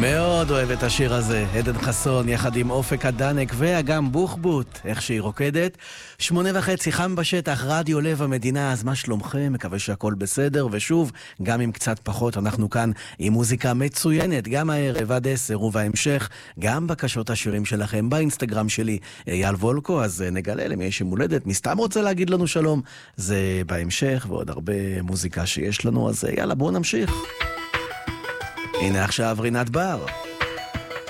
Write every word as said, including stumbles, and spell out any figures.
מאוד אוהב את השיר הזה, עדן חסון יחד עם אופק הדנק ואגם בוחבוט, איך שהיא רוקדת. שמונה וחצי חם בשטח, רדיו לב המדינה, אז מה שלומכם? מקווה שהכל בסדר, ושוב, גם עם קצת פחות, אנחנו כאן עם מוזיקה מצוינת, גם הערב עד עשר ובהמשך, גם בקשות השירים שלכם באינסטגרם שלי, אייל וולקו, אז נגלה למי יש מולדת, מסתם רוצה להגיד לנו שלום, זה בהמשך, ועוד הרבה מוזיקה שיש לנו, אז יאללה בואו נמשיך. הנה עכשיו רינת בר.